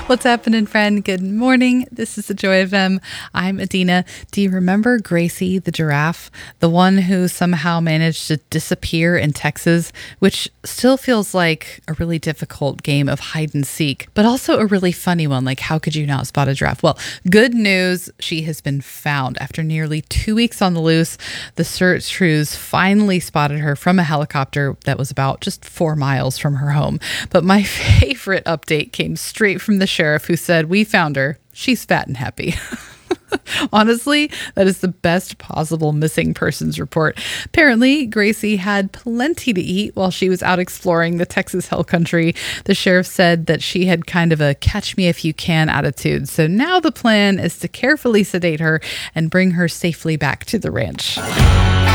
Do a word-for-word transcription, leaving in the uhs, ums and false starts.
What's happening, friend? Good morning. This is the Joy of M. I'm Adina. Do you remember Gracie the giraffe? The one who somehow managed to disappear in Texas, which still feels like a really difficult game of hide and seek, but also a really funny one. Like, how could you not spot a giraffe? Well, good news. She has been found. After nearly two weeks on the loose, the search crews finally spotted her from a helicopter that was about just four miles from her home. But my favorite update came straight from the sheriff, who said, "We found her. She's fat and happy." Honestly, that is the best possible missing persons report. Apparently, Gracie had plenty to eat while she was out exploring the Texas Hill Country. The sheriff said that she had kind of a catch me if you can attitude. So now the plan is to carefully sedate her and bring her safely back to the ranch.